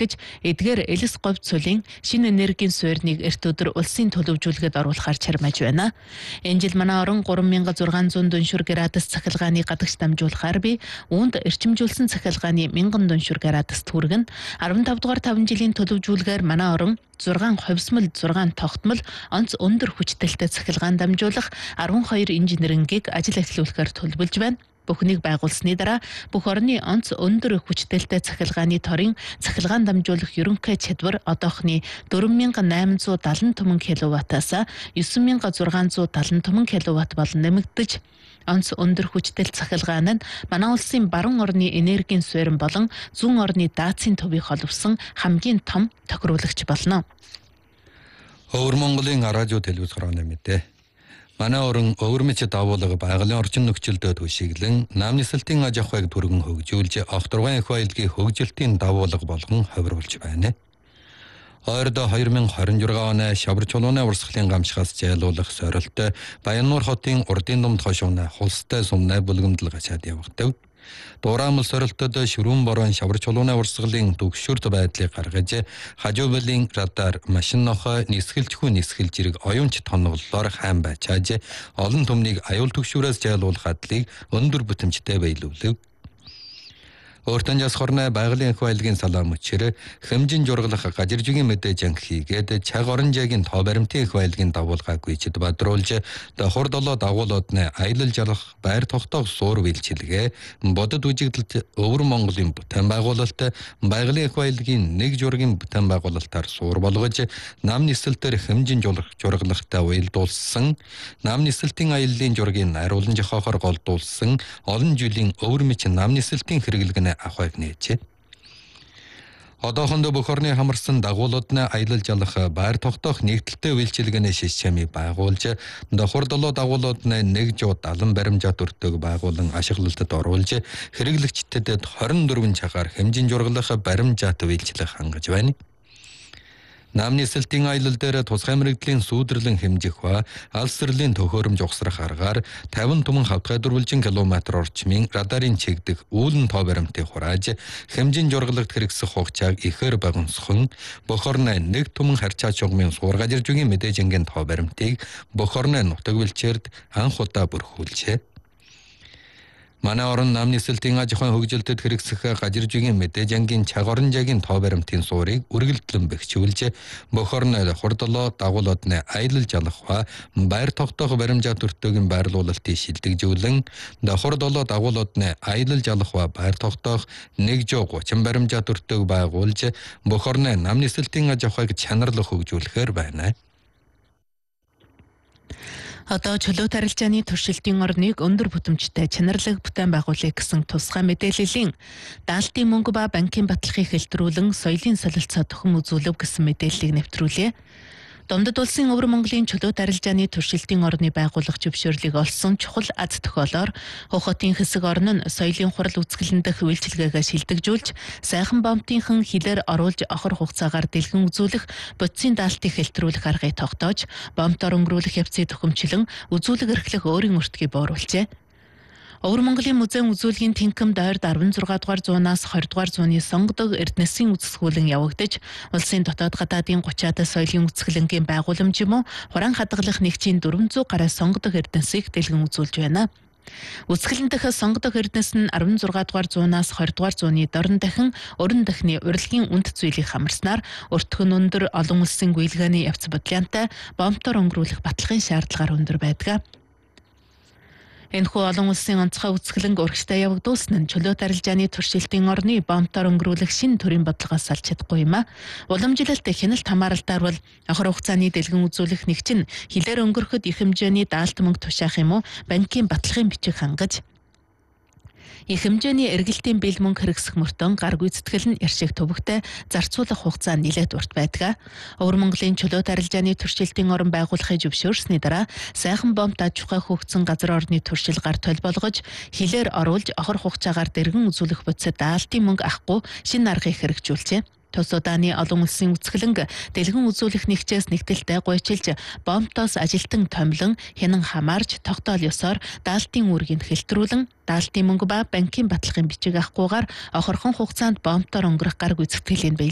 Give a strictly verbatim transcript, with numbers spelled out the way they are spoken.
илэрхэж эдгээр элс говь цулийн шинэ энергийн суурьныг эрт өдөр улсын төлөвжүүлгээд оруулахаар чармааж байна. Энэ жил манай орон гурван мянга зургаан зуун дүншүр градус цахилгааны гадагш дамжуулахаар би үүнд эрчимжүүлсэн цахилгааны мянган дүншүр градус түргэн арван тав дугаар таван жилийн төлөвжүүлгээр манай орон зургаан ховсмол, зургаан тогтмол, онц өндөр хүчтэй цахилгаан дамжуулах арван хоёр инженерингийг ажил эхлүүлэхээр төлөвлөж байна. Бүхнийг байгуулсны дараа бүх орны онц өндөр хүчтэйтэй цахилгааны торын цахилгаан дамжуулах ерөнхий чадвар одоохны дөрвөн мянга найман зуун седем түмэн киловаттаас девять мянга зургаан зуун седем түмэн киловатт болон нэмэгдэж, онц өндөр хүчтэй цахилгаан нь манай улсын баруун орны энергийн суурин болон зүүн орны даацын төвийг холбосон хамгийн том тохируулагч болно. Өвөр Монголын радио телевиз хорооны мэдээ. Манай орон өвөрмөч давуулга байгалийн орчин нөхцөлдөө түшиглэн намны сэлтийн аж ахуйг түргэн хөгжүүлж авторгын их баялагын хөгжилтийн давуулга болгон ховируулж байна. Ойрдоо хоёр мянга хорин жургаан оны шавар чулууны урсгалын гамшихаас зайлуулах сорилттой Баяннуур хотын урдын думд хошууны хулстай сумнай бүлгэмдэл гачаад явагдав. Дуурамл сорилтод шүрүүн борон шавар чулууны урсгалын төгшөрт байдлыг гаргаж хажуубалын радар машин нохой нисгэлжгүй нисгэлж ирэг оюунч тоноглолоор хайн байчааж олон түмнийг аюул төгшүүрээс зайлуулах хадлыг өндөр бүтэмжтэй биелүүлв. Өөртөн жас хорны байгалийн их баялагын салаа мөчрө хэмжин жургалах гажиржигийн мэдээж анх хийгээд чаг оронжагийн тоо баримтын их баялагын давуулгааг гүйчэд бадруулж давхар долоо дагуулуудны аялал жалах байр тогтоох суур вилчилгээ бодод үжигдэлд өвөр Монголын бүтээн байгуулалт байгалийн их баялагын нэг жургийн бүтээн байгуулалтаар суур болгож нам нисэлтээр хэмжин жургалагтай уялдуулсан нам нисэлтийн аяллаа жургийн найруулан жохохоор голдуулсан олон жилийн өвөр мэч нам нисэлтийн хэрэглэгнэ ахайг нээжээ. Одоохондоо бүх орны хамарсан дагуулуудны аялал жалах байр тогтоох нэгдэлтэй үйлчилгээний шиш чамыг байгуулж давхар долоо дагуулуудны нэг жуу далан баримжаа төртөг байгуулан ашиглалтад оруулж хэрэглэгчдэд хорин дөрвөн цагаар хэмжин жургалах баримжаат үйлчлэх хангаж байна. Намны сэлтийн аялал дээр тусгай мэрэгдлийн сүүдрлэн хэмжих ба алсрлийн төхөөрөмж ухсрах аргаар тавин түмэн хавтгай дөрвөлжин километр орчмын радарын чигдэх үүлэн тоо баримтыг хурааж хэмжин жургалагт хэрэгсэх хугацааг ихээр багансхан бүх орны нэг түмэн харьцаа чугмын суургажиржугийн мэдээжингийн тоо баримтыг бүх орны нутаг бэлчээрд анх удаа бүрхүүлжээ. Манай орон намны сэлтийн аж ахуйн хөгжилтэд хэрэгсэх гажиржигийн мэдээжингийн чаг оронжагийн тоо баримтын суурийг үргэлжлэн бэхжүүлж бүх орны хурдлоо дагуулуудны аялал жалах ба байр тогтоох баримжаа төртөгийн байрлуулалтыг шилдэгжүүлэн давхар долоо дагуулуудны аялал жалах ба байр тогтоох нэг жуу гучин баримжаа төртөг байгуулж бүх орны намны сэлтийн аж ахуйг чанарлах хөгжүүлэхээр байна. Одоо чөлөөт арилжааны туршилтын орныг өндөр бүтэмжтэй чанарлаг бүтээн байгуулах гэсэн тусгай мэдээллийн даалтын мөнгө ба банкын баталгыг хэлтрүүлэн соёлын солилцоо төхөн үзүүлэв гэсэн мэдээллийг нэвтрүүлээ. Домдод улсын өвөр Монголын чөлөөт арилжааны туршилтын орны байгуулах зөвшөөрлийг олсон чухал аз тохиолоор Хохотын хэсэг орн нь соёлын хурал үзэсгэлэн дэх үйлчилгээгээ шилдэгжүүлж, сайхан бомтынхан хилээр оруулж охор хугацаагаар дэлгэн үзүүлэх бодисын даалтыг хэлтрүүлэх аргыг тогтоож, бомтоор өнгөрүүлэх явцыг төхөмчлөн үзүүлэг эрхлэх өөрийн өртгийг бууруулжээ. Өвөр Монголын музейн үзүүлгийн тэнхэм дойрд арван зургаан дугаар зуунаас хоёр дугаар зууны сонгодог эрдэнэсийн үзэсгэлэн явагдаж, улсын дотоод гадаадын гучаад соёлын үзэсгэлэнгийн байгууламж юм уу хураан хадгалах нэгжийн дөрвөн зуун гаруй сонгодог эрдэнэсийг дэлгэн үзүүлж байна. Үзэсгэлэн дэх сонгодог эрдэнэс нь арван зургаан дугаар зуунаас хоёр дугаар зууны дорн дахин өрн дахны урилгын үнд зүйлийг хамарснаар өртгөн өндөр олон улсын гүйлгээний явц бодлоонтой бомтоор өнгөрүүлэх баталгын шаардлагаар өндөр байдаг. Энэхүү олон улсын онцгой үзэсгэлэнг урагштай явагдуулсан нь чөлөөт арилжааны туршилтын орны бомтоор өнгөрүүлэх шинэ төрлийн бодлогоос салж чадахгүй юм а. Уламжлалт хяналт хамааралтай бол охор хугацааны дэлгэн үзүүлэх нэгж нь хилээр өнгөрөхөд их хэмжээний даалт мөнгө тушаах юм уу банкын баталгын бичиг хангаж их хэмжээний эргэлтийн бил мөнгө хэрэгсэх мөртөө гар гүйцэтгэл нь ирших төвөгтэй зарцуулах хугацаа нэлээд урт байдаг. Өвөр Монголын чөлөөт арилжааны туршилтын орон байгуулахыг зөвшөөрсөний дараа сайхан бомт аж ахуй хөгжсөн газар орны туршил гар тойл болгож хилээр оруулж охор хугацаагаар дэргэн үзүүлэх бодисод даалтын мөнгө авахгүй шинэ аргыг хэрэгжүүлжээ. Тус удааны олон улсын үзэсгэлэнг дэлгэн үзүүлэх нэгчээс нэгдэлтэй гуйчилж бомтоос ажилтан томлон хянан хамаарж тогтоол ёсоор даалтын үүргийг хэлтрүүлэн даалтын мөнгө ба банкын баталгын бичиг авахгүйгээр охорхон хугацаанд бомтоор өнгөрөх гар гүйцэтгэлийг